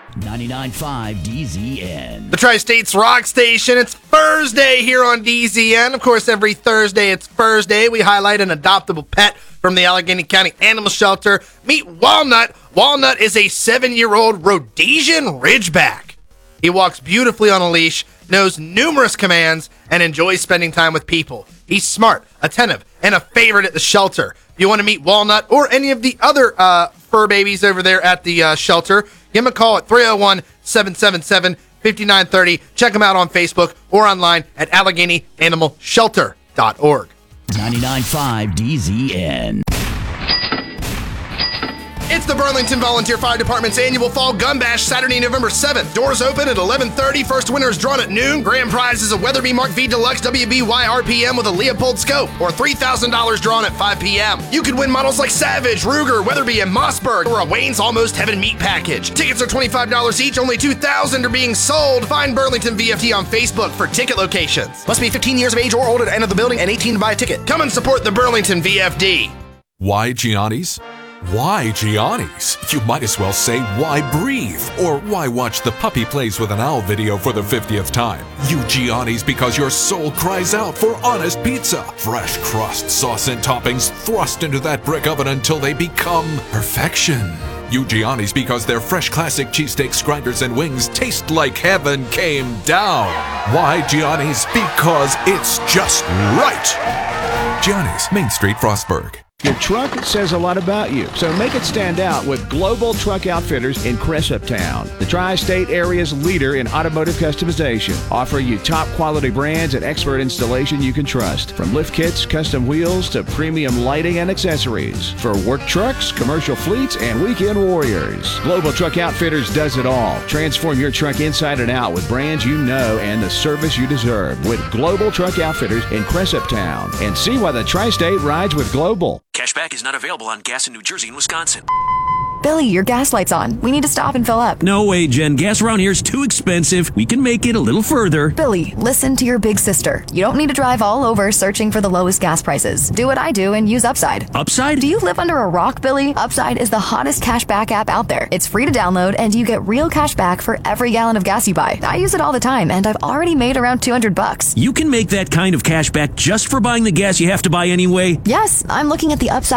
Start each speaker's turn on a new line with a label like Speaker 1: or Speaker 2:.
Speaker 1: 99.5 DZN.
Speaker 2: The Tri-State's Rock Station. It's Thursday here on DZN. Of course, every Thursday it's Thursday. We highlight an adoptable pet from the Allegheny County Animal Shelter. Meet Walnut. Walnut is a 7-year-old Rhodesian Ridgeback. He walks beautifully on a leash, knows numerous commands, and enjoys spending time with people. He's smart, attentive, and a favorite at the shelter. If you want to meet Walnut or any of the other fur babies over there at the shelter, give him a call at 301-777-5930. Check him out on Facebook or online at AlleghenyAnimalShelter.org.
Speaker 1: 99.5 DZN.
Speaker 2: It's the Burlington Volunteer Fire Department's annual Fall Gun Bash, Saturday, November 7th. Doors open at 11:30. First winner is drawn at noon. Grand prize is a Weatherby Mark V Deluxe WBY RPM with a Leopold scope, or $3,000 drawn at 5 p.m. You could win models like Savage, Ruger, Weatherby, and Mossberg, or a Wayne's Almost Heaven meat package. Tickets are $25 each. Only 2,000 are being sold. Find Burlington VFD on Facebook for ticket locations. Must be 15 years of age or older to enter the building and 18 to buy a ticket. Come and support the Burlington VFD.
Speaker 3: Why Gianni's? Why Gianni's? You might as well say why breathe, or why watch the puppy plays with an owl video for the 50th time. You Gianni's because your soul cries out for honest pizza. Fresh crust, sauce, and toppings thrust into that brick oven until they become perfection. You Gianni's because their fresh classic cheesesteaks, grinders, and wings taste like heaven came down. Why Gianni's? Because it's just right. Gianni's, Main Street, Frostburg.
Speaker 4: Your truck says a lot about you, so make it stand out with Global Truck Outfitters in Cressuptown, the tri-state area's leader in automotive customization, offering you top quality brands and expert installation you can trust. From lift kits, custom wheels, to premium lighting and accessories. For work trucks, commercial fleets, and weekend warriors. Global Truck Outfitters does it all. Transform your truck inside and out with brands you know and the service you deserve with Global Truck Outfitters in Cressuptown. And see why the tri-state rides with Global.
Speaker 5: Cashback is not available on gas in New Jersey and Wisconsin.
Speaker 6: Billy, your gas light's on. We need to stop and fill up.
Speaker 7: No way, Jen. Gas around here is too expensive. We can make it a little further.
Speaker 6: Billy, listen to your big sister. You don't need to drive all over searching for the lowest gas prices. Do what I do and use Upside.
Speaker 7: Upside?
Speaker 6: Do you live under a rock, Billy? Upside is the hottest cashback app out there. It's free to download, and you get real cash back for every gallon of gas you buy. I use it all the time, and I've already made around $200.
Speaker 7: You can make that kind of cash back just for buying the gas you have to buy anyway?
Speaker 6: Yes, I'm looking at the Upside